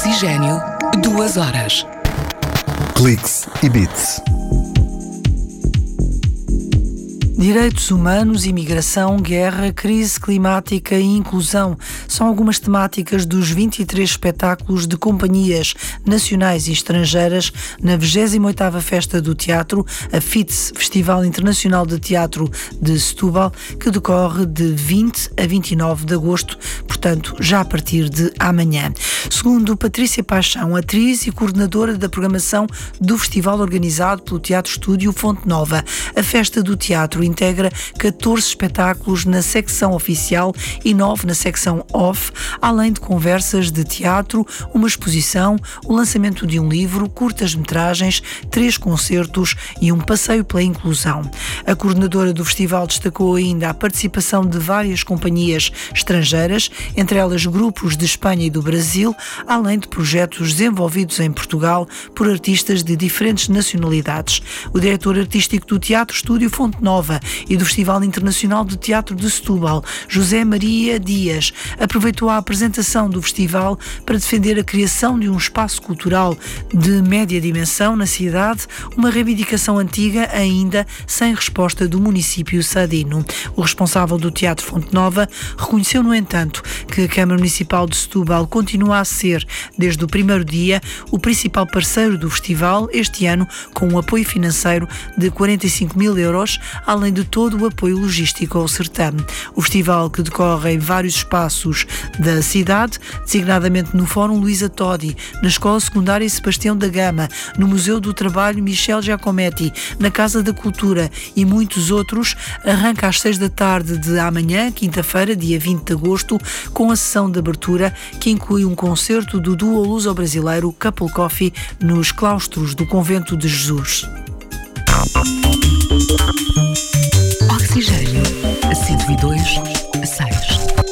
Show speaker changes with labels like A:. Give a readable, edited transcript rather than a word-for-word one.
A: Oxigênio, 2 horas.
B: Cliques e Bits.
C: Direitos humanos, imigração, guerra, crise climática e inclusão são algumas temáticas dos 23 espetáculos de companhias nacionais e estrangeiras na 28ª Festa do Teatro, a FITS, Festival Internacional de Teatro de Setúbal, que decorre de 20 a 29 de agosto, portanto, já a partir de amanhã. Segundo Patrícia Paixão, atriz e coordenadora da programação do festival organizado pelo Teatro Estúdio Fonte Nova, a Festa do Teatro integra 14 espetáculos na secção oficial e 9 na secção off, além de conversas de teatro, uma exposição, o lançamento de um livro, curtas-metragens, 3 concertos e um passeio pela inclusão. A coordenadora do festival destacou ainda a participação de várias companhias estrangeiras, entre elas grupos de Espanha e do Brasil, além de projetos desenvolvidos em Portugal por artistas de diferentes nacionalidades. O diretor artístico do Teatro Estúdio Fonte Nova e do Festival Internacional de Teatro de Setúbal, José Maria Dias, aproveitou a apresentação do festival para defender a criação de um espaço cultural de média dimensão na cidade, uma reivindicação antiga ainda sem resposta do município sadino. O responsável do Teatro Fonte Nova reconheceu, no entanto, que a Câmara Municipal de Setúbal continua a ser, desde o primeiro dia, o principal parceiro do festival este ano, com um apoio financeiro de 45 mil euros, além de todo o apoio logístico ao certame. O festival, que decorre em vários espaços da cidade, designadamente no Fórum Luísa Todi, na Escola Secundária Sebastião da Gama, no Museu do Trabalho Michel Giacometti, na Casa da Cultura e muitos outros, arranca às 6 da tarde de amanhã, quinta-feira, dia 20 de agosto, com a sessão de abertura que inclui um concerto do duo luso-brasileiro Couple Coffee nos claustros do Convento de Jesus.
A: Oxigênio, 102,6.